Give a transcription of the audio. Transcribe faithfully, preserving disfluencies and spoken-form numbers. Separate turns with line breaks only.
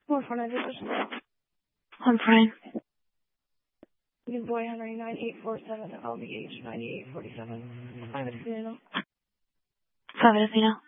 More four nine position.
I'm fine.
Good boy, Henry nine eight four seven, L B H ninety-eight forty-seven. Five Athena.
Five Athena.